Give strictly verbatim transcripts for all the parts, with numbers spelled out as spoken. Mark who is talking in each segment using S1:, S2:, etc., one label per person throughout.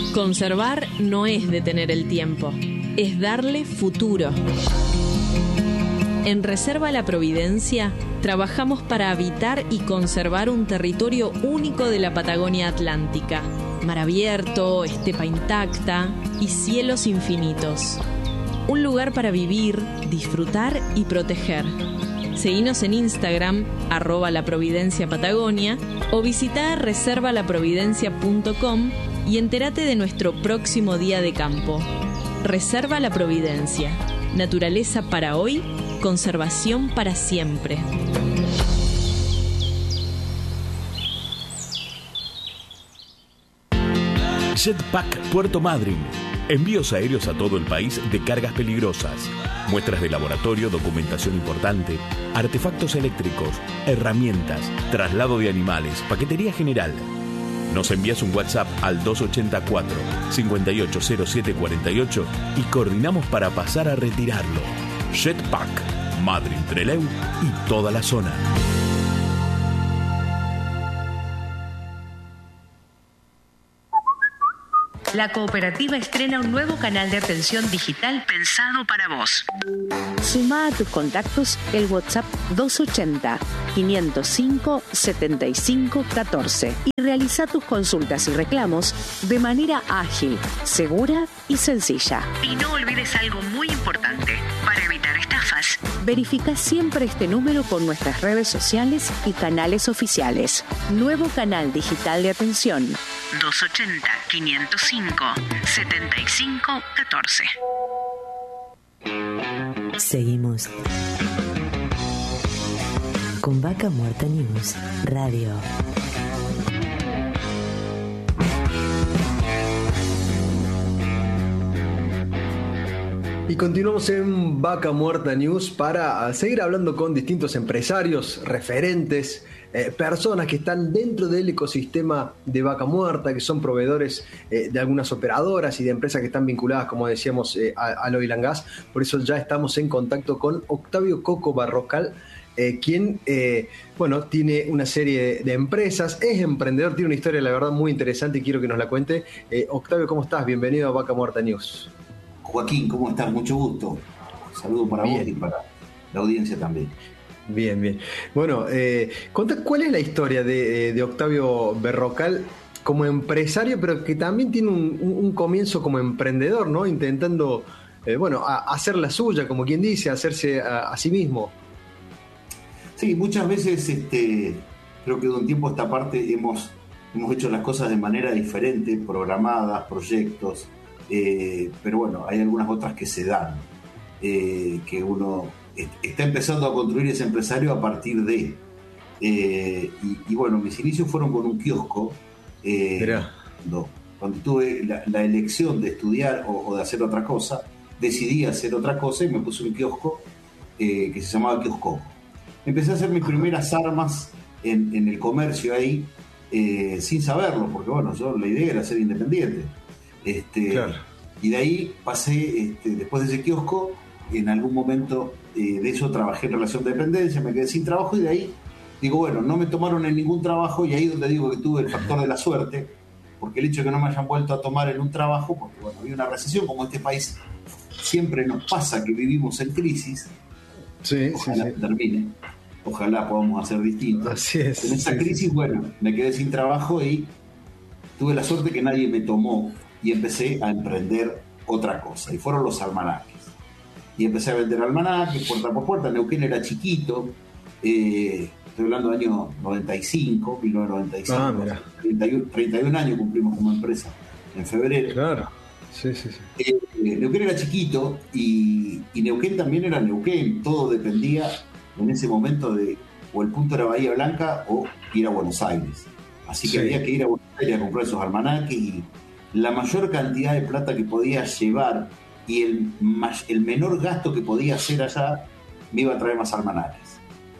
S1: Conservar no es detener el tiempo, es darle futuro. En Reserva La Providencia trabajamos para habitar y conservar un territorio único de la Patagonia Atlántica. Mar abierto, estepa intacta y cielos infinitos. Un lugar para vivir, disfrutar y proteger. Seguinos en Instagram, arroba La Providencia Patagonia, o visita reserva la providencia punto com y entérate de nuestro próximo día de campo. Reserva La Providencia. Naturaleza para hoy, conservación para siempre.
S2: Jetpack Puerto Madryn. Envíos aéreos a todo el país de cargas peligrosas. Muestras de laboratorio, documentación importante, artefactos eléctricos, herramientas, traslado de animales, paquetería general. Nos envías un WhatsApp al dos ocho cuatro, cinco ocho cero siete cuatro ocho y coordinamos para pasar a retirarlo. Jetpack, Madryn, Trelew y toda la zona.
S3: La cooperativa estrena un nuevo canal de atención digital pensado para vos. Sumá a tus contactos el WhatsApp dos ochenta, quinientos cinco, setenta y cinco, catorce y realiza tus consultas y reclamos de manera ágil, segura y sencilla. Y no olvides algo muy importante para evitar estafas. Verifica siempre este número con nuestras redes sociales y canales oficiales. Nuevo canal digital de atención. dos ochenta, quinientos cinco, setenta y cinco, catorce.
S4: Seguimos con Vaca Muerta News Radio.
S5: Y continuamos en Vaca Muerta News para seguir hablando con distintos empresarios, referentes, eh, personas que están dentro del ecosistema de Vaca Muerta, que son proveedores eh, de algunas operadoras y de empresas que están vinculadas, como decíamos, eh, al oil and gas. Por eso ya estamos en contacto con Octavio Coco Barrocal, eh, quien, eh, bueno, tiene una serie de, de empresas, es emprendedor, tiene una historia, la verdad, muy interesante y quiero que nos la cuente. Eh, Octavio, ¿cómo estás? Bienvenido a Vaca Muerta News.
S6: Joaquín, ¿cómo estás? Mucho gusto. Saludos para
S5: bien.
S6: Vos y para la audiencia también.
S5: Bien, bien. Bueno, eh, contá cuál es la historia de, de Octavio Barrocal como empresario, pero que también tiene un, un, un comienzo como emprendedor, ¿no? Intentando, eh, bueno, a, a hacer la suya, como quien dice, hacerse a, a sí mismo.
S6: Sí, muchas veces, este, creo que de un tiempo a esta parte hemos, hemos hecho las cosas de manera diferente, programadas, proyectos. Eh, pero bueno, hay algunas otras que se dan, eh, que uno est- está empezando a construir ese empresario a partir de. Eh, y, y bueno, mis inicios fueron con un kiosco. Eh, cuando, cuando tuve la, la elección de estudiar o, o de hacer otra cosa, decidí hacer otra cosa y me puse un kiosco eh, que se llamaba Kiosco. Empecé a hacer mis primeras armas en, en el comercio ahí, eh, sin saberlo, porque bueno, yo la idea era ser independiente. Este, claro. Y de ahí pasé, este, después de ese kiosco, en algún momento eh, de eso trabajé en relación de dependencia, me quedé sin trabajo y de ahí digo, bueno, no me tomaron en ningún trabajo y ahí es donde digo que tuve el factor de la suerte, porque el hecho de que no me hayan vuelto a tomar en un trabajo, porque bueno, había una recesión, como este país siempre nos pasa que vivimos en crisis,
S5: sí,
S6: ojalá
S5: sí, sí.
S6: termine, ojalá podamos hacer distinto.
S5: Así es.
S6: En esa
S5: sí,
S6: crisis,
S5: sí.
S6: bueno, me quedé sin trabajo y tuve la suerte que nadie me tomó y empecé a emprender otra cosa, y fueron los almanaques. Y empecé a vender almanaques puerta por puerta. Neuquén era chiquito, eh, estoy hablando del año noventa y cinco, mil novecientos noventa y cinco,
S5: Ah, mira.
S6: treinta y uno, treinta y un años cumplimos como empresa en febrero.
S5: Claro, sí, sí, sí.
S6: Eh, Neuquén era chiquito y, y Neuquén también era Neuquén, todo dependía en ese momento de, o el punto era Bahía Blanca o ir a Buenos Aires. Así que
S5: Sí.
S6: había que ir a Buenos Aires a comprar esos almanaques y la mayor cantidad de plata que podía llevar y el, el menor gasto que podía hacer allá me iba a traer más almanaques.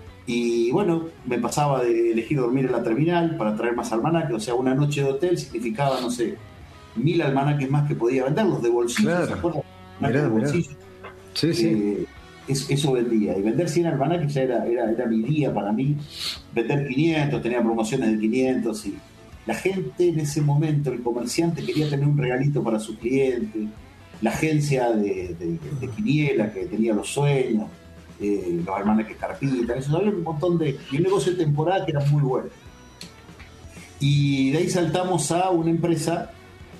S6: Y bueno, me pasaba de elegir dormir en la terminal para traer más almanaques, o sea, una noche de hotel significaba, no sé, mil almanaques más que podía venderlos de bolsillo.
S5: Claro.
S6: ¿Se acuerdan?
S5: Mirá,
S6: de
S5: mirá.
S6: bolsillo.
S5: Sí, sí.
S6: Eh, es, eso vendía. Y vender cien almanaques ya era, era, era mi día para mí. Vender quinientos, tenía promociones de quinientos y, la gente en ese momento, el comerciante quería tener un regalito para su cliente, la agencia de, de, de quiniela que tenía los sueños, eh, los hermanos que Carpita, eso, había un montón de... y un negocio de temporada que era muy bueno. Y de ahí saltamos a una empresa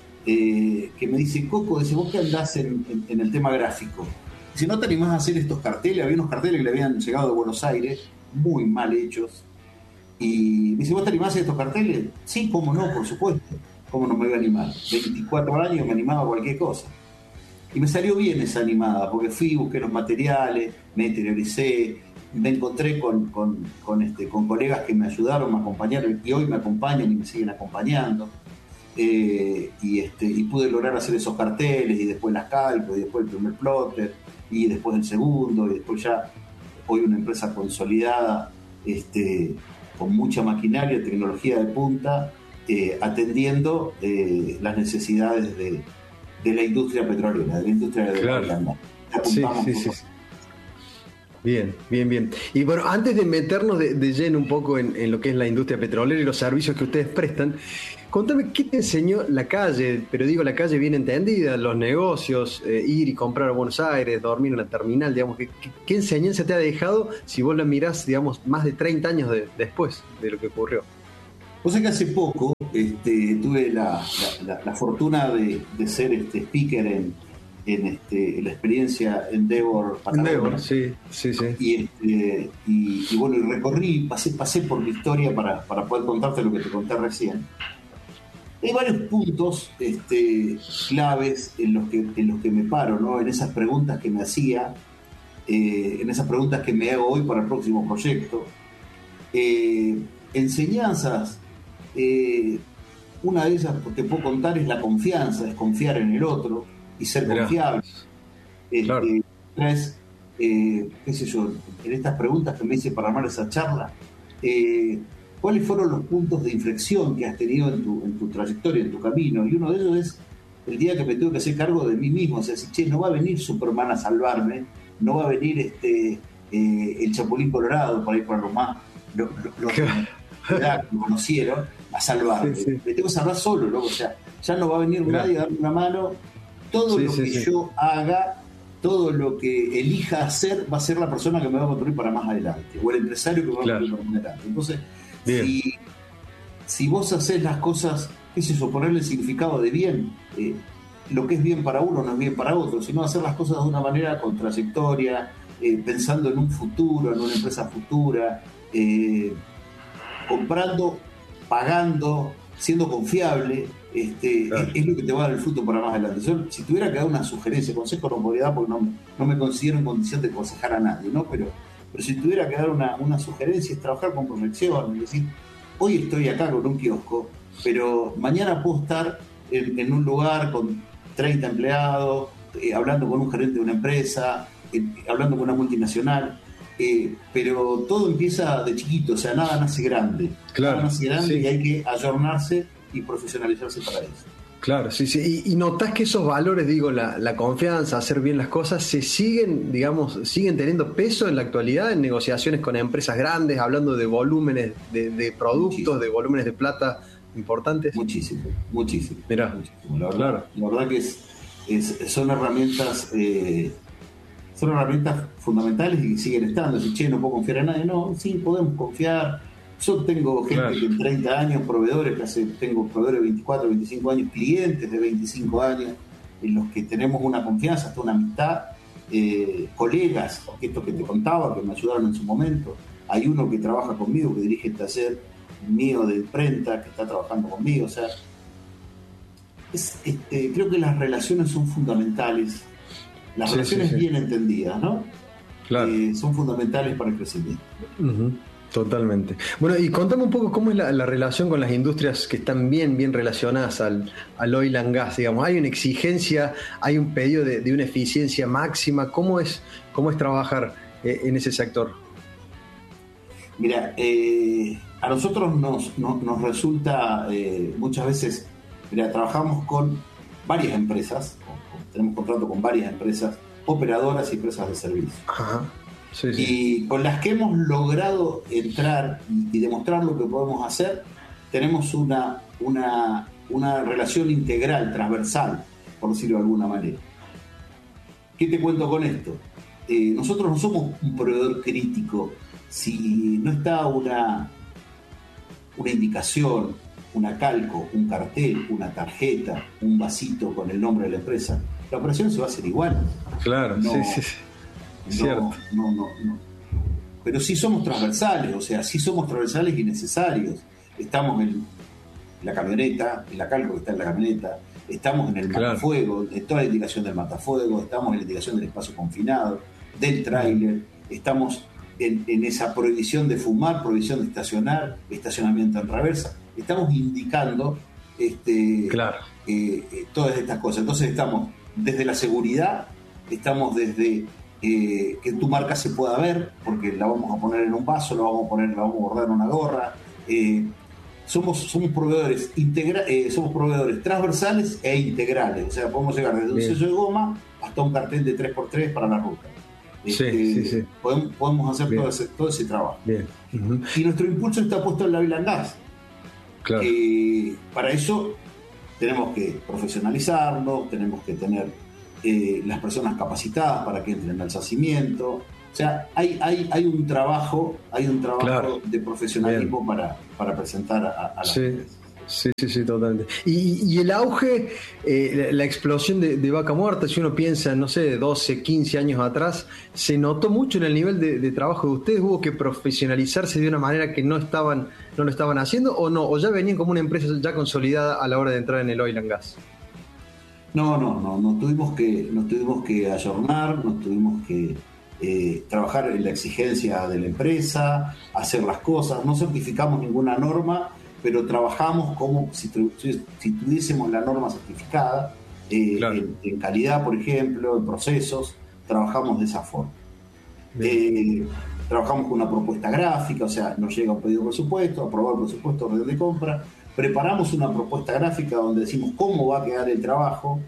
S6: eh, que me dice, Coco, dice, ¿vos qué andás en, en, en el tema gráfico? Si no te animás a hacer estos carteles, había unos carteles que le habían llegado de Buenos Aires, muy mal hechos, y me dice, ¿vos te animás a hacer estos carteles? Sí, cómo no, por supuesto, cómo no me voy a animar. veinticuatro años me animaba a cualquier cosa. Y me salió bien esa animada, porque fui, busqué los materiales, me interioricé, me encontré con, con, con, este, con colegas que me ayudaron, me acompañaron, y hoy me acompañan y me siguen acompañando. Eh, y, este, y pude lograr hacer esos carteles, y después las calcos, y después el primer plotter, y después el segundo, y después ya hoy una empresa consolidada, este, con mucha maquinaria, tecnología de punta, eh, atendiendo eh, las necesidades de, de la industria petrolera, de la industria de
S5: claro.
S6: la
S5: sí, sí, sí, sí. Bien, bien, bien. Y bueno, antes de meternos de, de lleno un poco en, en lo que es la industria petrolera y los servicios que ustedes prestan, contame qué te enseñó la calle, pero digo la calle bien entendida, los negocios, eh, ir y comprar a Buenos Aires, dormir en la terminal, digamos, ¿qué, qué enseñanza te ha dejado si vos la mirás, digamos, más de treinta años de, después de lo que ocurrió?
S6: Vos sabés que hace poco este, tuve la, la, la, la fortuna de, de ser este speaker en, en, este, en la experiencia Endeavor Patagonia.
S5: Endeavor, sí, sí, sí.
S6: Y, este, y, y bueno, y recorrí, pasé, pasé por mi historia para, para poder contarte lo que te conté recién. Hay varios puntos este, claves en los, que, en los que me paro, ¿no? En esas preguntas que me hacía, eh, en esas preguntas que me hago hoy para el próximo proyecto. Eh, enseñanzas, eh, una de ellas que puedo contar es la confianza, es confiar en el otro y ser Mirá. confiable. Este, claro. Es, eh, qué sé yo, en estas preguntas que me hice para armar esa charla, eh, ¿cuáles fueron los puntos de inflexión que has tenido en tu, en tu trayectoria, en tu camino? Y uno de ellos es el día que me tuve que hacer cargo de mí mismo. O sea, si, che, no va a venir Superman a salvarme, no va a venir este eh, el Chapulín Colorado, por ahí por lo más, lo, lo, lo que me conocieron, a salvarme. Sí, sí. Me tengo que salvar solo, ¿no? O sea, ya no va a venir Mirá. nadie a darme una mano. Todo sí, lo sí, que sí. yo haga, todo lo que elija hacer, va a ser la persona que me va a construir para más adelante, o el empresario que me va claro. a construir para más adelante. Entonces, Si, si vos haces las cosas, qué es eso, ponerle el significado de bien, eh, lo que es bien para uno no es bien para otro, sino hacer las cosas de una manera con trayectoria, eh, pensando en un futuro, en una empresa futura, eh, comprando, pagando, siendo confiable, este, claro. es, es lo que te va a dar el fruto para más adelante. Yo, si tuviera que dar una sugerencia, consejo no podría dar porque no, no me considero en condición de aconsejar a nadie, ¿no? Pero Pero si tuviera que dar una, una sugerencia es trabajar con proyección, es decir, hoy estoy acá con un kiosco, pero mañana puedo estar en, en un lugar con treinta empleados, eh, hablando con un gerente de una empresa, eh, hablando con una multinacional, eh, pero todo empieza de chiquito, o sea, nada nace grande. Claro, nada nace grande sí. y hay que ayornarse y profesionalizarse para eso.
S5: Claro, sí, sí. Y, y notás que esos valores, digo, la, la confianza, hacer bien las cosas, se siguen, digamos, siguen teniendo peso en la actualidad en negociaciones con empresas grandes, hablando de volúmenes de, de productos, muchísimo. de volúmenes de plata importantes.
S6: Muchísimo, muchísimo.
S5: Mirá,
S6: muchísimo. La verdad,
S5: claro.
S6: la verdad que es, es, son herramientas, eh, son herramientas fundamentales y siguen estando. Si che, no puedo confiar en nadie, no, sí podemos confiar. Yo tengo gente claro. que en treinta años, proveedores, que hace, tengo proveedores de veinticuatro, veinticinco años, clientes de veinticinco años, en los que tenemos una confianza, hasta una amistad, eh, colegas, estos que te contaba, que me ayudaron en su momento. Hay uno que trabaja conmigo, que dirige el taller mío de imprenta, que está trabajando conmigo. O sea, es, este, creo que las relaciones son fundamentales, las sí, relaciones sí, sí. bien entendidas, ¿no?
S5: Claro.
S6: Eh, son fundamentales para el crecimiento.
S5: Uh-huh. Totalmente. Bueno, y contame un poco cómo es la, la relación con las industrias que están bien, bien relacionadas al, al oil and gas, digamos. ¿Hay una exigencia, hay un pedido de, de una eficiencia máxima? ¿Cómo es, cómo es trabajar eh, en ese sector?
S6: Mira, eh, a nosotros nos, nos, nos resulta eh, muchas veces, mira, trabajamos con varias empresas, tenemos contrato con varias empresas, operadoras y empresas de servicio.
S5: Ajá. Sí, sí.
S6: Y con las que hemos logrado entrar y, y demostrar lo que podemos hacer, tenemos una, una, una relación integral, transversal, por decirlo de alguna manera. ¿Qué te cuento con esto? Eh, nosotros no somos un proveedor crítico. Si no está una, una indicación, una calco, un cartel, una tarjeta, un vasito con el nombre de la empresa, la operación se va a hacer igual.
S5: Claro,
S6: no,
S5: sí, sí, sí.
S6: No,
S5: Cierto.
S6: No, no, no. Pero sí somos transversales, o sea, sí somos transversales y necesarios. Estamos en la camioneta, en la calco que está en la camioneta, estamos en el
S5: Claro.
S6: matafuego, en toda la indicación del matafuego, estamos en la indicación del espacio confinado, del tráiler, estamos en, en esa prohibición de fumar, prohibición de estacionar, estacionamiento en reversa, estamos indicando este,
S5: Claro.
S6: eh, eh, todas estas cosas. Entonces estamos desde la seguridad, estamos desde eh, que tu marca se pueda ver, porque la vamos a poner en un vaso, la vamos a poner, la vamos a bordar en una gorra. Eh, somos, somos proveedores integra eh, somos proveedores transversales e integrales, o sea, podemos llegar desde un
S5: Bien.
S6: sello de goma hasta un cartel de tres por tres para la ruta.
S5: Sí,
S6: Este,
S5: sí, sí.
S6: Podemos, podemos hacer
S5: Bien.
S6: todo ese, todo ese trabajo.
S5: Bien. Ujú.
S6: Y nuestro impulso está puesto en la Oil and Gas.
S5: Claro.
S6: Eh, para eso tenemos que profesionalizarnos, tenemos que tener eh, las personas capacitadas para que entren al yacimiento. O sea, hay, hay, hay un trabajo, hay un trabajo
S5: Claro.
S6: de profesionalismo para, para presentar a, a las
S5: Sí.
S6: empresas.
S5: Sí, sí, sí, totalmente. Y, y el auge, eh, la, la explosión de, de Vaca Muerta, si uno piensa, no sé, doce, quince años atrás, ¿se notó mucho en el nivel de, de trabajo de ustedes? ¿Hubo que profesionalizarse de una manera que no estaban no lo estaban haciendo o no? ¿O ya venían como una empresa ya consolidada a la hora de entrar en el oil and gas?
S6: No, no, no, nos tuvimos que, nos tuvimos que ayornar, nos tuvimos que eh, trabajar en la exigencia de la empresa, hacer las cosas, no certificamos ninguna norma, pero trabajamos como si, tu, si tuviésemos la norma certificada, eh,
S5: Claro.
S6: en, en calidad, por ejemplo, en procesos, trabajamos de esa forma. Eh, trabajamos con una propuesta gráfica, o sea, nos llega un pedido de presupuesto, aprobar el presupuesto, orden de compra, preparamos una propuesta gráfica donde decimos cómo va a quedar el trabajo,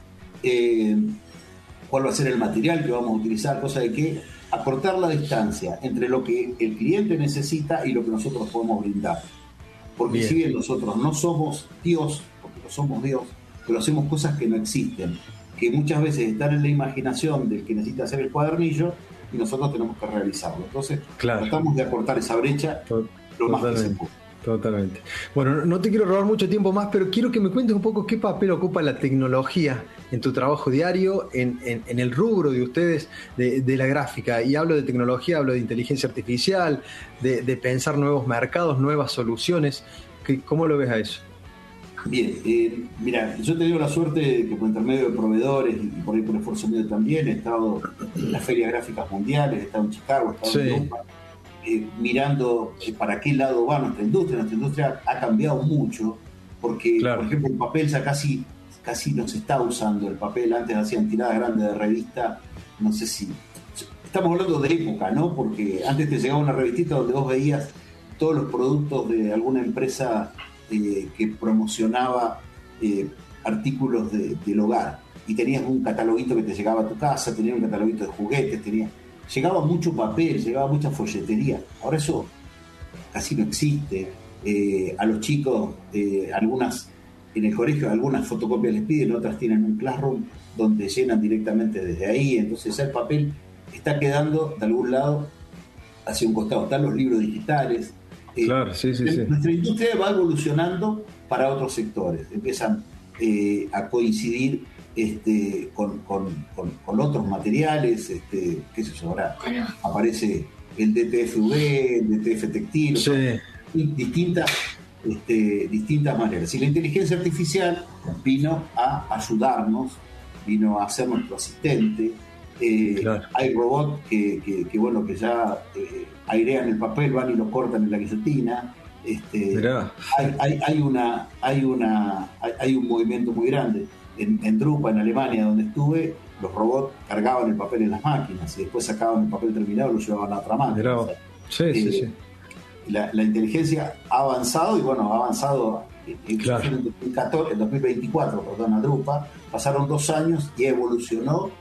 S6: eh, cuál va a ser el material que vamos a utilizar, cosa de que acortar la distancia entre lo que el cliente necesita y lo que nosotros podemos brindar. Porque
S5: Bien.
S6: si bien nosotros no somos Dios, porque no somos Dios, pero hacemos cosas que no existen, que muchas veces están en la imaginación del que necesita hacer el cuadernillo y nosotros tenemos que realizarlo. Entonces,
S5: Claro.
S6: tratamos de acortar esa brecha
S5: To-
S6: lo más que se
S5: Totalmente.
S6: puede.
S5: Totalmente. Bueno, no te quiero robar mucho tiempo más, pero quiero que me cuentes un poco qué papel ocupa la tecnología en tu trabajo diario, en, en, en el rubro de ustedes de, de la gráfica. Y hablo de tecnología, hablo de inteligencia artificial, de, de pensar nuevos mercados, nuevas soluciones. ¿Qué- ¿Cómo lo ves a eso?
S6: Bien, eh, mira, yo he tenido la suerte de que por intermedio de proveedores y por ahí por esfuerzo mío también he estado en las ferias gráficas mundiales, he estado en Chicago, he estado
S5: Sí.
S6: en Europa, eh, mirando eh, para qué lado va nuestra industria. Nuestra industria ha cambiado mucho porque,
S5: Claro.
S6: por ejemplo, el papel ya casi, casi no se está usando. El papel antes hacían tiradas grandes de revista, no sé si... Estamos hablando de época, ¿no? Porque antes te llegaba una revistita donde vos veías todos los productos de alguna empresa eh, que promocionaba eh, artículos de, del hogar. Y tenías un cataloguito que te llegaba a tu casa, tenías un cataloguito de juguetes, tenías... Llegaba mucho papel, llegaba mucha folletería. Ahora eso casi no existe. Eh, a los chicos, eh, algunas en el colegio, algunas fotocopias les piden, otras tienen un Classroom donde llenan directamente desde ahí. Entonces ya el papel está quedando de algún lado hacia un costado. Están los libros digitales. Eh,
S5: Claro, sí, sí, sí.
S6: Nuestra industria va evolucionando para otros sectores. Empiezan eh, a coincidir este, con, con, con, con otros materiales, este, qué sé yo, ahora aparece el D T F V, el D T F textil,
S5: Sí.
S6: y distintas, este, distintas maneras. Y la inteligencia artificial vino a ayudarnos, vino a ser nuestro asistente. Eh,
S5: Claro.
S6: Hay robots que, que, que, bueno, que ya eh, airean el papel, van y lo cortan en la guillotina. Este,
S5: Mirá.
S6: hay, hay, hay, una, hay, una, hay, hay un movimiento muy grande. En, en Drupa, en Alemania, donde estuve, los robots cargaban el papel en las máquinas y después sacaban el papel terminado y lo llevaban a otra máquina.
S5: Mirá.
S6: O sea,
S5: Sí,
S6: eh,
S5: sí, sí.
S6: La, la inteligencia ha avanzado y bueno, ha avanzado en,
S5: Claro.
S6: en dos mil catorce, en dos mil veinticuatro, perdón, a Drupa, pasaron dos años y evolucionó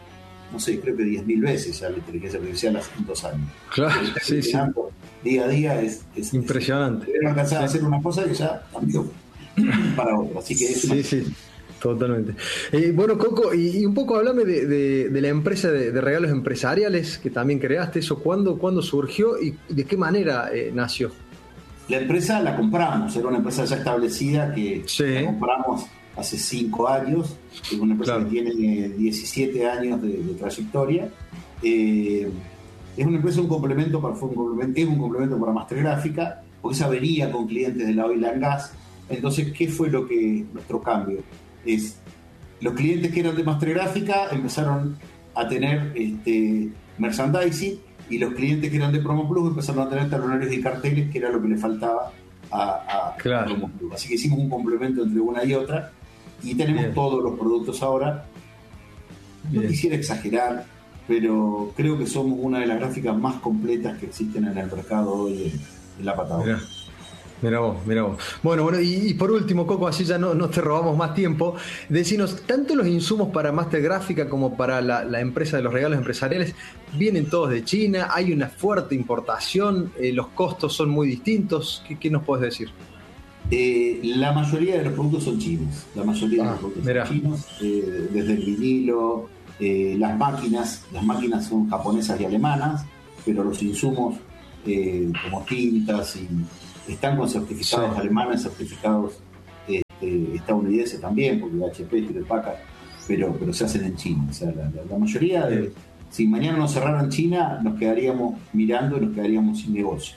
S6: no sé, creo que diez mil veces ya la inteligencia artificial hace dos años.
S5: Claro, sí, sí.
S6: Día a día es, es
S5: impresionante.
S6: Deben alcanzar sí. a hacer una cosa que ya cambió para otra. Así que es
S5: sí, sí. Totalmente. Eh, bueno, Coco, y, y un poco háblame de, de, de la empresa de, de regalos empresariales que también creaste. ¿Eso cuándo, cuándo surgió y de qué manera eh, nació?
S6: La empresa la compramos, era una empresa ya establecida que sí. la compramos hace cinco años. Es una empresa claro. que tiene diecisiete años de, de trayectoria. Eh, es una empresa, un complemento para, fue un complemento, es un complemento para Master Gráfica, porque esa venía con clientes de la Oil and Gas. Entonces, ¿qué fue lo que nuestro cambio? Es los clientes que eran de Master Gráfica empezaron a tener este, merchandising, y los clientes que eran de Promo Plus empezaron a tener talonarios y carteles, que era lo que le faltaba a, a claro. Promo Plus. Así que hicimos un complemento entre una y otra, y tenemos Bien. todos los productos ahora. No Bien. quisiera exagerar, pero creo que somos una de las gráficas más completas que existen en el mercado hoy en, en la Patagonia.
S5: Mirá. Mira vos, mira vos. Bueno, bueno, y, y por último, Coco, así ya no, no te robamos más tiempo, decinos, tanto los insumos para Master Gráfica como para la, la empresa de los regalos empresariales vienen todos de China, hay una fuerte importación, eh, los costos son muy distintos. ¿Qué, qué nos puedes decir?
S6: Eh, la mayoría de los productos son chinos, la mayoría ah, de los productos mirá. son chinos, eh, desde el vinilo, eh, las máquinas, las máquinas son japonesas y alemanas, pero los insumos eh, como tintas y están con certificados sí. alemanes, certificados este, estadounidenses también, porque H P, Hewlett Packard, pero, pero se hacen en China. O sea, la, la, la mayoría de... Sí. Si mañana nos cerraran China, nos quedaríamos mirando y nos quedaríamos sin negocio.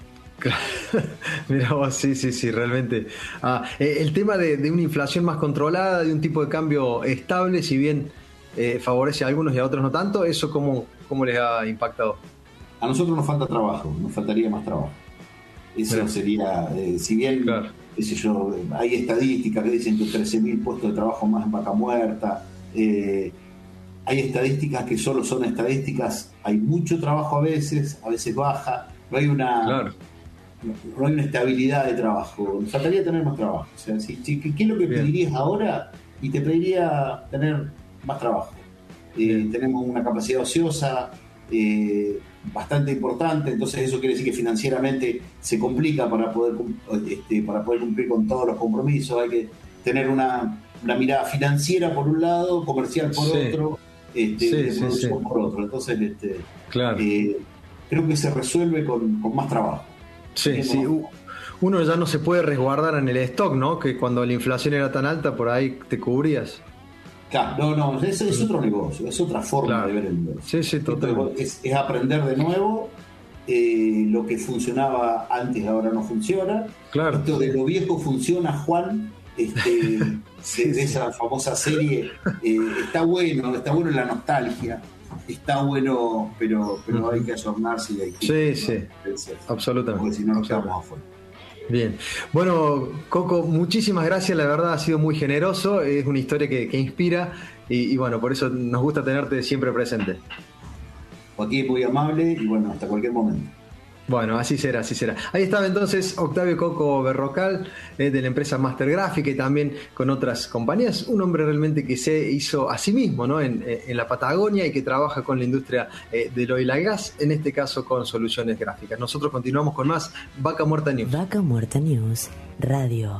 S5: Mira vos, sí, sí, sí, realmente. Ah, eh, el tema de, de una inflación más controlada, de un tipo de cambio estable, si bien eh, favorece a algunos y a otros no tanto, ¿eso cómo, cómo les ha impactado?
S6: A nosotros nos falta trabajo, nos faltaría más trabajo. Eso Pero, sería, eh, si bien, claro. qué sé yo, hay estadísticas que dicen que trece mil puestos de trabajo más en Vaca Muerta, eh, hay estadísticas que solo son estadísticas, hay mucho trabajo a veces, a veces baja, no hay una, claro. no, no hay una estabilidad de trabajo, nos faltaría tener más trabajo. O sea, si, si, ¿qué es lo que bien. pedirías ahora? Y te pediría tener más trabajo. Eh, tenemos una capacidad ociosa, eh, bastante importante, entonces eso quiere decir que financieramente se complica para poder este, para poder cumplir con todos los compromisos. Hay que tener una, una mirada financiera por un lado, comercial por sí. otro, este, sí, de sí, producción sí. por otro. Entonces este, claro. eh, creo que se resuelve con, con más trabajo.
S5: Sí, sí. Más... Uno ya no se puede resguardar en el stock, ¿no? Que cuando la inflación era tan alta, por ahí te cubrías.
S6: Claro, no, no, es, es otro negocio, es otra forma claro. de ver el negocio.
S5: Sí, sí, totalmente.
S6: Es, es aprender de nuevo, eh, lo que funcionaba antes ahora no funciona.
S5: Claro.
S6: Esto de lo viejo funciona, Juan, este, sí, de, de esa famosa serie, eh, está bueno, está bueno la nostalgia, está bueno, pero, pero uh-huh. hay que ayornarse y hay que...
S5: Sí, sí, absolutamente.
S6: Porque si no nos quedamos afuera.
S5: Bien, bueno, Coco, muchísimas gracias, la verdad ha sido muy generoso, es una historia que, que inspira y, y bueno, por eso nos gusta tenerte siempre presente.
S6: Joaquín, muy amable y bueno, hasta cualquier momento.
S5: Bueno, así será, así será. Ahí estaba entonces Octavio Coco Berrocal, eh, de la empresa Master Gráfica y también con otras compañías. Un hombre realmente que se hizo a sí mismo, ¿no? en, en la Patagonia y que trabaja con la industria eh, del oil and gas, en este caso con soluciones gráficas. Nosotros continuamos con más Vaca Muerta News.
S4: Vaca Muerta News, Radio.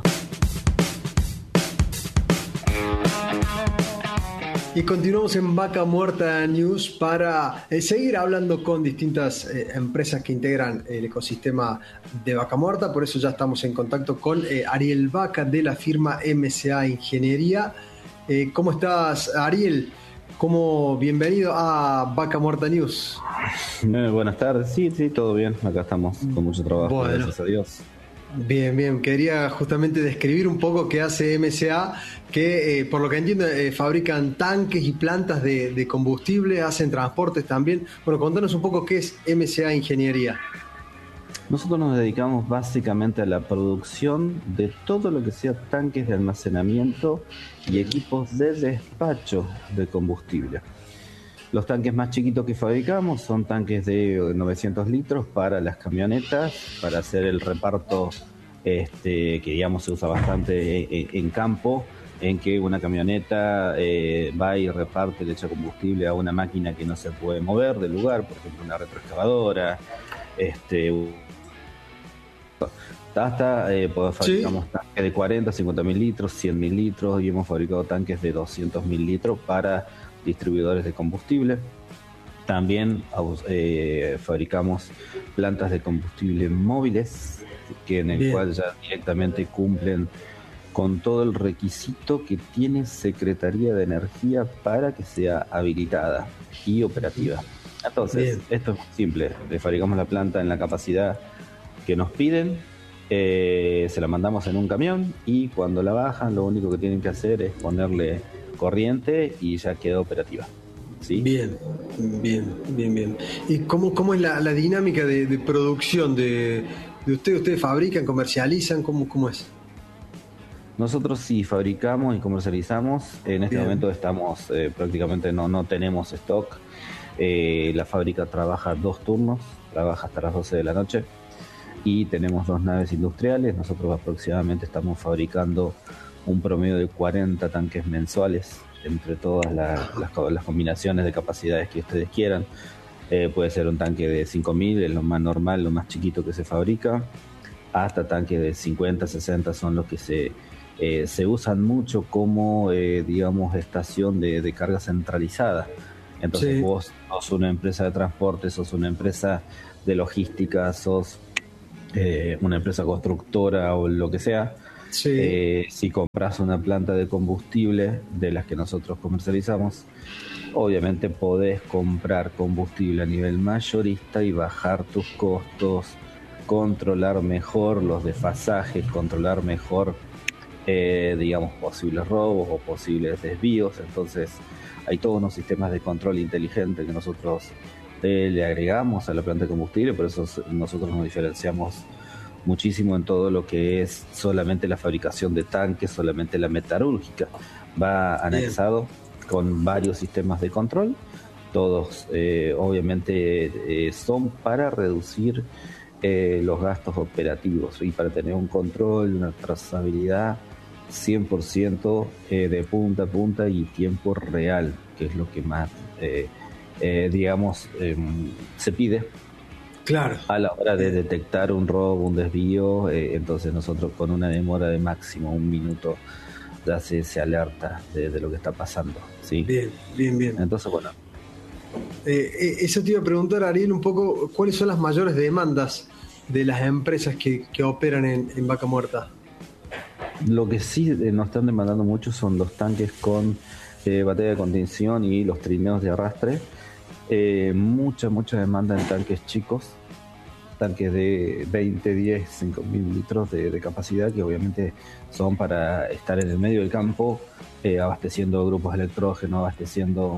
S5: Y continuamos en Vaca Muerta News para eh, seguir hablando con distintas eh, empresas que integran el ecosistema de Vaca Muerta. Por eso ya estamos en contacto con eh, Ariel Vaca de la firma M C A Ingeniería. Eh, ¿Cómo estás, Ariel? ¿Cómo? Bienvenido a Vaca Muerta News.
S7: Eh, buenas tardes. Sí, sí, todo bien. Acá estamos con mucho trabajo. Bueno. Gracias a Dios.
S5: Bien, bien. Quería justamente describir un poco qué hace M C A, que eh, por lo que entiendo eh, fabrican tanques y plantas de, de combustible, hacen transportes también. Bueno, contanos un poco qué es M C A Ingeniería.
S7: Nosotros nos dedicamos básicamente a la producción de todo lo que sea tanques de almacenamiento y equipos de despacho de combustible. Los tanques más chiquitos que fabricamos son tanques de novecientos litros para las camionetas, para hacer el reparto este, que digamos se usa bastante en, en campo, en que una camioneta eh, va y reparte, le echa combustible a una máquina que no se puede mover del lugar, por ejemplo una retroexcavadora, este hasta eh, pues, fabricamos ¿sí? tanques de cuarenta, cincuenta mil litros, cien mil litros, y hemos fabricado tanques de doscientos mil litros para distribuidores de combustible. También eh, fabricamos plantas de combustible móviles, que en el Bien. cual ya directamente cumplen con todo el requisito que tiene Secretaría de Energía para que sea habilitada y operativa. Entonces, Bien. esto es muy simple. Le fabricamos la planta en la capacidad que nos piden, eh, se la mandamos en un camión y cuando la bajan lo único que tienen que hacer es ponerle corriente y ya queda operativa. ¿Sí?
S5: Bien, bien, bien, bien. ¿Y cómo, cómo es la, la dinámica de, de producción de, de ustedes? ¿Ustedes fabrican, comercializan? ¿Cómo, cómo es?
S7: Nosotros sí fabricamos y comercializamos. En este Bien. momento estamos eh, prácticamente no, no tenemos stock. Eh, la fábrica trabaja dos turnos, trabaja hasta las doce de la noche y tenemos dos naves industriales. Nosotros aproximadamente estamos fabricando un promedio de cuarenta tanques mensuales entre todas las, las, las combinaciones de capacidades que ustedes quieran. Eh, puede ser un tanque de cinco mil, es lo más normal, lo más chiquito que se fabrica, hasta tanques de cincuenta, sesenta son los que se, eh, se usan mucho como, eh, digamos, estación de, de carga centralizada. Entonces sí. vos sos una empresa de transporte, sos una empresa de logística, sos eh, una empresa constructora o lo que sea. Sí. Eh, si compras una planta de combustible de las que nosotros comercializamos, obviamente podés comprar combustible a nivel mayorista y bajar tus costos, controlar mejor los desfasajes, controlar mejor eh, digamos posibles robos o posibles desvíos. Entonces hay todos unos sistemas de control inteligente que nosotros eh, le agregamos a la planta de combustible. Por eso nosotros nos diferenciamos muchísimo en todo lo que es solamente la fabricación de tanques, solamente la metalúrgica. Va anexado Bien. con varios sistemas de control. Todos eh, obviamente eh, son para reducir eh, los gastos operativos y para tener un control, una trazabilidad cien por ciento eh, de punta a punta y tiempo real, que es lo que más eh, eh, digamos eh, se pide. Claro. A la hora de detectar un robo, un desvío, eh, entonces nosotros con una demora de máximo un minuto ya se, se alerta de, de lo que está pasando. ¿Sí? Bien, bien, bien. Entonces, bueno.
S5: Eh, eso te iba a preguntar, Ariel, un poco, ¿cuáles son las mayores demandas de las empresas que, que operan en, en Vaca Muerta?
S7: Lo que sí nos están demandando mucho son los tanques con eh, batería de contención y los trineos de arrastre. Eh, mucha, mucha demanda en tanques chicos, tanques de veinte, diez, cinco mil litros de, de capacidad, que obviamente son para estar en el medio del campo, eh, abasteciendo grupos electrógenos, abasteciendo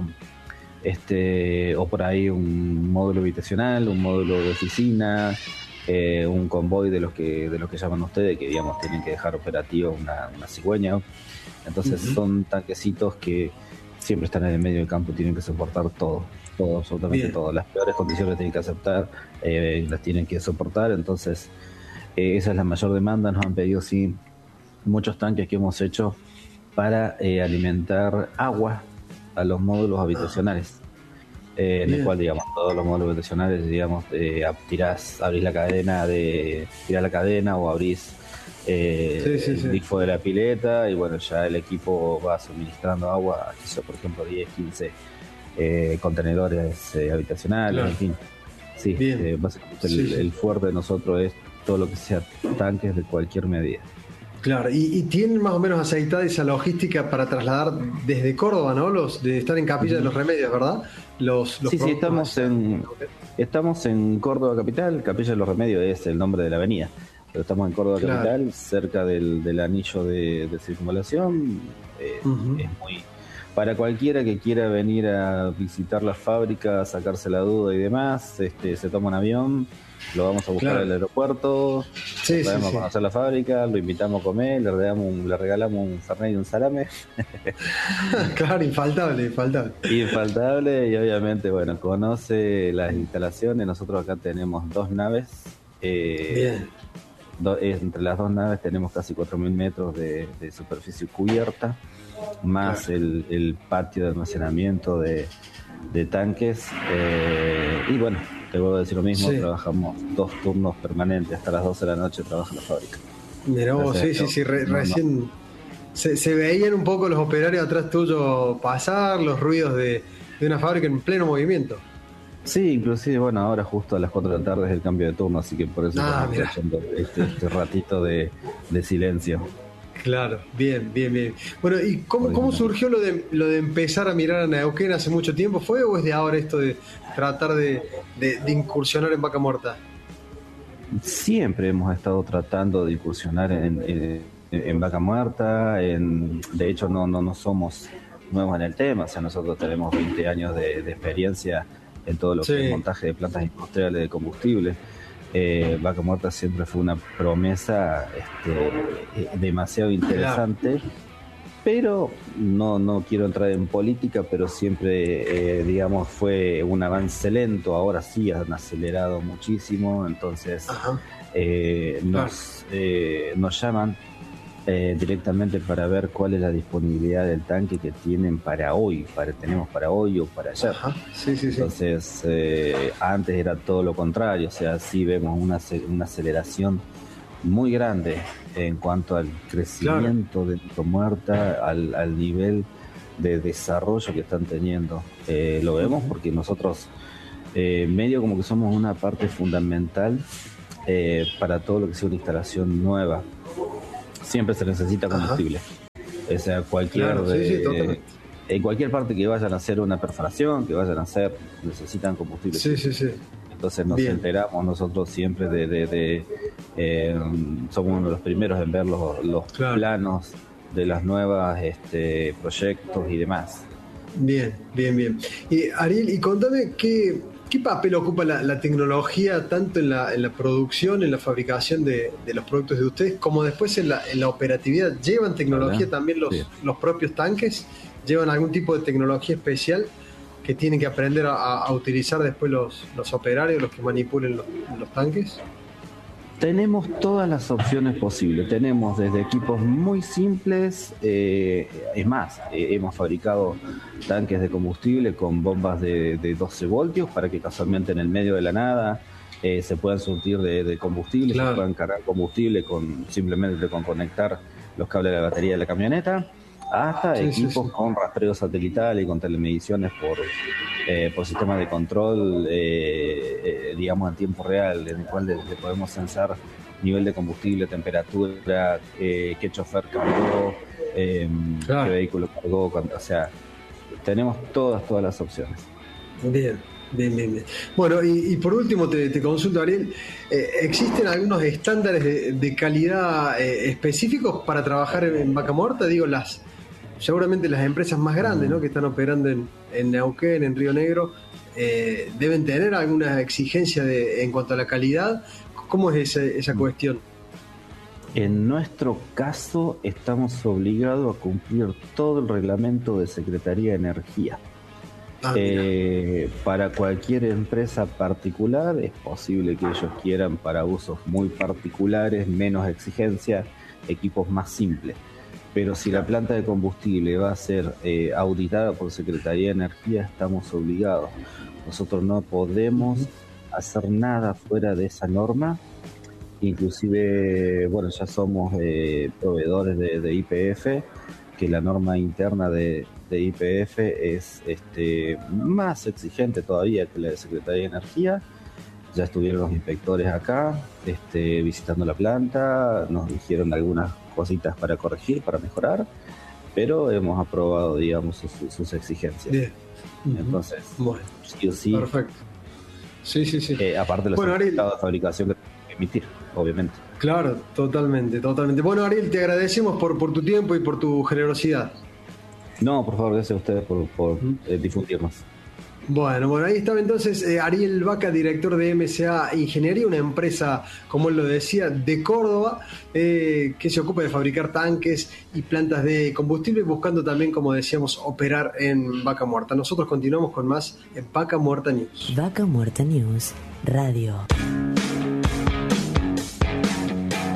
S7: este o por ahí un módulo habitacional, un módulo de oficina, eh, un convoy de los que de los que llaman ustedes, que digamos tienen que dejar operativa una, una cigüeña. Entonces uh-huh. son tanquecitos que siempre están en el medio del campo, tienen que soportar todo. Todo, absolutamente Bien. todo. Las peores condiciones tienen que aceptar, eh, las tienen que soportar. Entonces, eh, esa es la mayor demanda. Nos han pedido, sí, muchos tanques que hemos hecho para eh, alimentar agua a los módulos habitacionales. Eh, en el cual, digamos, todos los módulos habitacionales, digamos, eh, tirás, abrís la cadena, de tirás la cadena o abrís eh, sí, sí, el sí. grifo de la pileta y bueno, ya el equipo va suministrando agua, quizá, por ejemplo, diez, quince Eh, contenedores eh, habitacionales, claro. en fin. Sí, eh, básicamente sí, el, sí. el fuerte de nosotros es todo lo que sea tanques de cualquier medida.
S5: Claro, y, y tienen más o menos aceitada esa logística para trasladar desde Córdoba, ¿no? Los de estar en Capilla uh-huh. de los Remedios, ¿verdad? Los, los
S7: sí, sí, estamos en, estamos en Córdoba Capital. Capilla de los Remedios es el nombre de la avenida, pero estamos en Córdoba claro. Capital, cerca del, del anillo de, de circunvalación. Eh, uh-huh. Es muy... Para cualquiera que quiera venir a visitar la fábrica, sacarse la duda y demás, este, se toma un avión, lo vamos a buscar claro. al aeropuerto, sí, lo traemos sí, a conocer sí. la fábrica, lo invitamos a comer, le regalamos un, le regalamos un fernet y un salame.
S5: Claro, infaltable, infaltable.
S7: Infaltable y obviamente, bueno, conoce las instalaciones. Nosotros acá tenemos dos naves. Eh,
S5: Bien.
S7: do, entre las dos naves tenemos casi cuatro mil metros de, de superficie cubierta, más el, el patio de almacenamiento de, de tanques. Eh, y bueno, te vuelvo a decir lo mismo, sí. Trabajamos dos turnos permanentes, hasta las doce de la noche trabaja la fábrica.
S5: Mirá vos, sí, sí, sí, re, no, recién no. Se, se veían un poco los operarios atrás tuyo pasar, los ruidos de, de una fábrica en pleno movimiento.
S7: Sí, inclusive, bueno, ahora justo a las cuatro de la tarde es el cambio de turno, así que por eso
S5: ah,
S7: estamos escuchando este, este ratito de, de silencio.
S5: Claro, bien, bien, bien. Bueno, ¿y cómo, cómo surgió lo de lo de empezar a mirar a Neuquén? ¿Hace mucho tiempo fue o es de ahora esto de tratar de, de, de incursionar en Vaca Muerta?
S7: Siempre hemos estado tratando de incursionar en, en, en Vaca Muerta. En, de hecho, no, no, no somos nuevos en el tema. O sea, nosotros tenemos veinte años de, de experiencia en todo lo sí. que es montaje de plantas industriales de combustible. Eh, Vaca Muerta siempre fue una promesa este, demasiado interesante, claro. Pero no, no quiero entrar en política, pero siempre, eh, digamos, fue un avance lento. Ahora sí han acelerado muchísimo, entonces eh, nos, eh, nos llaman eh, directamente para ver cuál es la disponibilidad del tanque que tienen para hoy, para tenemos para hoy o para ayer.
S5: Ajá. Sí, sí, sí.
S7: Entonces, eh, antes era todo lo contrario, o sea, sí vemos una, una aceleración muy grande en cuanto al crecimiento claro. de Vaca Muerta, al, al nivel de desarrollo que están teniendo. Eh, lo vemos porque nosotros eh, medio como que somos una parte fundamental eh, para todo lo que sea una instalación nueva. Siempre se necesita combustible. Ajá. O sea, cualquier
S5: claro, sí, sí,
S7: eh, en cualquier parte que vayan a hacer una perforación, que vayan a hacer, necesitan combustible.
S5: Sí, sí, sí.
S7: Entonces nos Bien. enteramos nosotros siempre de, de, de eh, somos uno de los primeros en ver los, los claro. planos de las nuevas este, proyectos y demás.
S5: Bien, bien, bien. Y Ariel, y contame qué, qué papel ocupa la, la tecnología tanto en la, en la producción, en la fabricación de, de los productos de ustedes, como después en la, en la operatividad. ¿Llevan tecnología ¿verdad? También los, sí. los propios tanques? ¿Llevan algún tipo de tecnología especial que tienen que aprender a, a utilizar después los, los operarios, los que manipulen los, los tanques?
S7: Tenemos todas las opciones posibles. Tenemos desde equipos muy simples, eh, es más, eh, hemos fabricado tanques de combustible con bombas de, de doce voltios para que casualmente en el medio de la nada eh, se puedan surtir de, de combustible, claro. se puedan cargar combustible con simplemente con conectar los cables de la batería de la camioneta. Hasta sí, equipos sí, sí. con rastreo satelital y con telemediciones por, eh, por sistemas de control, eh, eh, digamos, en tiempo real, en el cual le, le podemos censar nivel de combustible, temperatura, eh, qué chofer cargó, eh, claro. qué vehículo cargó, cuánto, o sea, tenemos todas, todas las opciones.
S5: Bien. Bien, bien, bien. Bueno, y, y por último te, te consulto, Ariel, eh, ¿existen algunos estándares de, de calidad eh, específicos para trabajar en, en Vaca Muerta? Digo, las seguramente las empresas más grandes, ¿no?, que están operando en, en Neuquén, en Río Negro, eh, deben tener alguna exigencia de, en cuanto a la calidad. ¿Cómo es esa, esa cuestión?
S7: En nuestro caso estamos obligados a cumplir todo el reglamento de Secretaría de Energía. Ah, eh, para cualquier empresa particular es posible que ellos quieran para usos muy particulares, menos exigencia, equipos más simples. Pero si la planta de combustible va a ser eh, auditada por Secretaría de Energía, estamos obligados. Nosotros no podemos uh-huh. hacer nada fuera de esa norma. Inclusive, bueno, ya somos eh, proveedores de, de I P F, que la norma interna de, de I P F es este, más exigente todavía que la de Secretaría de Energía. Ya estuvieron los inspectores acá este, visitando la planta, nos dijeron algunas cositas para corregir, para mejorar, pero hemos aprobado, digamos, sus, sus exigencias.
S5: Bien.
S7: Entonces,
S5: bueno,
S7: sí o sí.
S5: Perfecto. Sí, sí, sí.
S7: Eh, aparte de los
S5: bueno,
S7: certificados de fabricación que tenemos que emitir, obviamente.
S5: Claro, totalmente, totalmente. Bueno, Ariel, te agradecemos por, por tu tiempo y por tu generosidad.
S7: No, por favor, gracias a ustedes por, por uh-huh. eh, difundirnos.
S5: Bueno, bueno, ahí estaba entonces eh, Ariel Vaca, director de M C A Ingeniería, una empresa, como él lo decía, de Córdoba, eh, que se ocupa de fabricar tanques y plantas de combustible, buscando también, como decíamos, operar en Vaca Muerta. Nosotros continuamos con más en Vaca Muerta News.
S4: Vaca Muerta News Radio.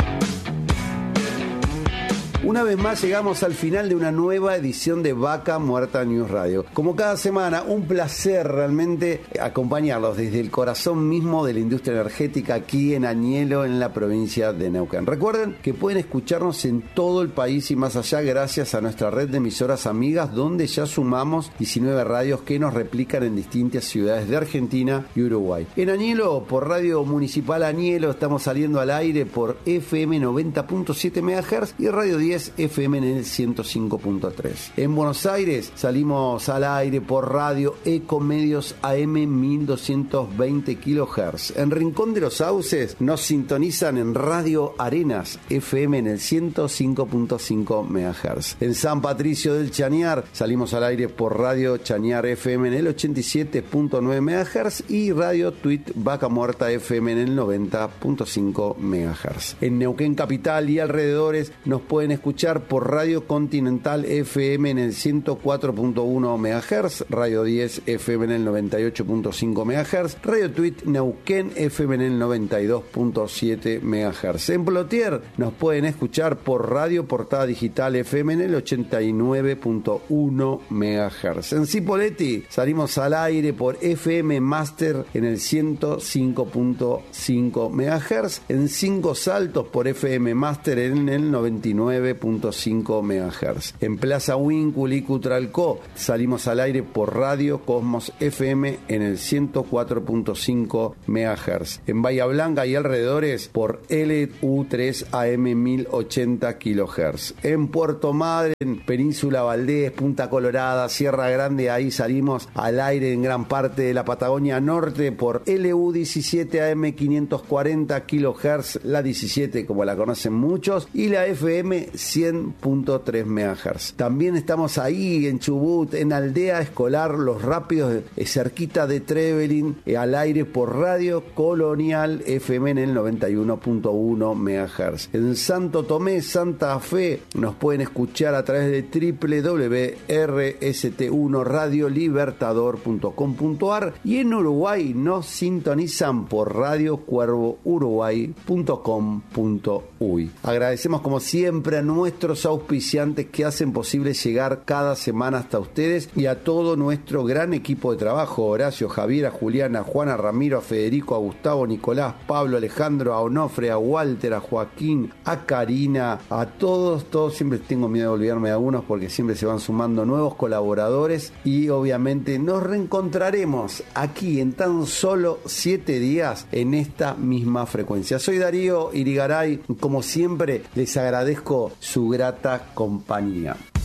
S8: Una vez más llegamos al final de una nueva edición de Vaca Muerta News Radio. Como cada semana, un placer realmente acompañarlos desde el corazón mismo de la industria energética aquí en Añelo, en la provincia de Neuquén. Recuerden que pueden escucharnos en todo el país y más allá gracias a nuestra red de emisoras amigas, donde ya sumamos diecinueve radios que nos replican en distintas ciudades de Argentina y Uruguay. En Añelo, por Radio Municipal Añelo, estamos saliendo al aire por F M noventa punto siete megahertz y Radio diez F M en el ciento cinco punto tres. En Buenos Aires salimos al aire por Radio Ecomedios A M mil doscientos veinte kilohertz. En Rincón de los Sauces nos sintonizan en Radio Arenas F M en el ciento cinco punto cinco megahertz. En San Patricio del Chañar salimos al aire por Radio Chañar F M en el ochenta y siete punto nueve megahertz y Radio Tweet Vaca Muerta F M en el noventa punto cinco megahertz. En Neuquén Capital y alrededores nos pueden escuchar por Radio Continental F M en el ciento cuatro punto uno megahertz, Radio diez F M en el noventa y ocho punto cinco megahertz, Radio Tweet Neuquén F M en el noventa y dos punto siete megahertz. En Plotier nos pueden escuchar por Radio Portada Digital F M en el ochenta y nueve punto uno megahertz. En Cipolletti salimos al aire por F M Master en el ciento cinco punto cinco megahertz. En Cinco Saltos por F M Master en el noventa y nueve punto cinco megahertz. En Plaza Huíncul y Cutralcó salimos al aire por Radio Cosmos F M en el ciento cuatro punto cinco megahertz. En Bahía Blanca y alrededores por L U tres A M mil ochenta kilohertz. En Puerto Madryn, en Península Valdés, Punta Colorada, Sierra Grande, ahí salimos al aire en gran parte de la Patagonia Norte por L U diecisiete A M quinientos cuarenta kilohertz, la diecisiete como la conocen muchos, y la F M cien punto tres megahertz. También estamos ahí en Chubut, en Aldea Escolar Los Rápidos, eh, cerquita de Trevelin, eh, al aire por Radio Colonial F M en el noventa y uno punto uno megahertz. En Santo Tomé, Santa Fe, nos pueden escuchar a través de w w w punto r s t uno radio libertador punto com punto a r y en Uruguay nos sintonizan por radio cuervo uruguay punto com punto uy. Agradecemos como siempre a nuestros auspiciantes que hacen posible llegar cada semana hasta ustedes y a todo nuestro gran equipo de trabajo: Horacio, Javier, a Juliana, a Juana, a Ramiro, a Federico, a Gustavo, Nicolás, Pablo, Alejandro, a Onofre, a Walter, a Joaquín, a Karina, a todos, todos. Siempre tengo miedo de olvidarme de algunos porque siempre se van sumando nuevos colaboradores y obviamente nos reencontraremos aquí en tan solo siete días en esta misma frecuencia. Soy Darío Irigaray, como siempre les agradezco su grata compañía.